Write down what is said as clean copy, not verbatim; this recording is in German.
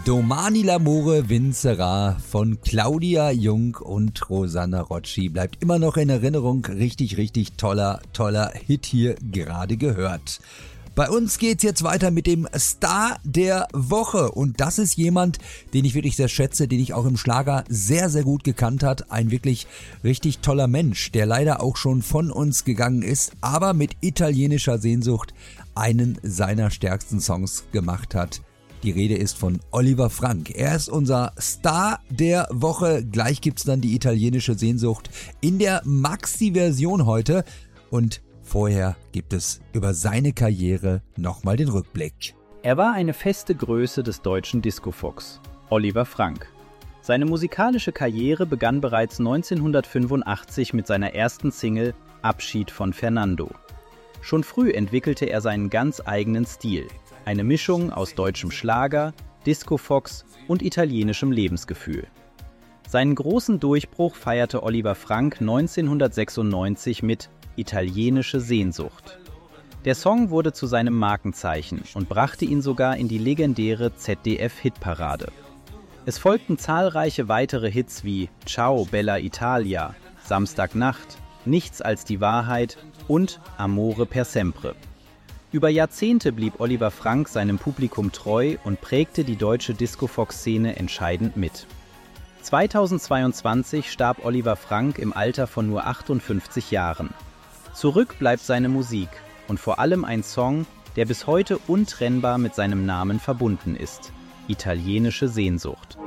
Domani l'amore vincerà von Claudia Jung und Rosanna Rocci bleibt immer noch in Erinnerung. Richtig, richtig toller Hit hier gerade gehört. Bei uns geht's jetzt weiter mit dem Star der Woche und das ist jemand, den ich wirklich sehr schätze, den ich auch im Schlager sehr, sehr gut gekannt hat. Ein wirklich richtig toller Mensch, der leider auch schon von uns gegangen ist, aber mit italienischer Sehnsucht einen seiner stärksten Songs gemacht hat. Die Rede ist von Oliver Frank. Er ist unser Star der Woche. Gleich gibt's dann die italienische Sehnsucht in der Maxi-Version heute. Und vorher gibt es über seine Karriere nochmal den Rückblick. Er war eine feste Größe des deutschen Discofox, Oliver Frank. Seine musikalische Karriere begann bereits 1985 mit seiner ersten Single Abschied von Fernando. Schon früh entwickelte er seinen ganz eigenen Stil. Eine Mischung aus deutschem Schlager, Discofox und italienischem Lebensgefühl. Seinen großen Durchbruch feierte Oliver Frank 1996 mit Italienische Sehnsucht. Der Song wurde zu seinem Markenzeichen und brachte ihn sogar in die legendäre ZDF-Hitparade. Es folgten zahlreiche weitere Hits wie Ciao Bella Italia, Samstagnacht, Nichts als die Wahrheit und Amore per sempre. Über Jahrzehnte blieb Oliver Frank seinem Publikum treu und prägte die deutsche Discofox-Szene entscheidend mit. 2022 starb Oliver Frank im Alter von nur 58 Jahren. Zurück bleibt seine Musik und vor allem ein Song, der bis heute untrennbar mit seinem Namen verbunden ist: Italienische Sehnsucht.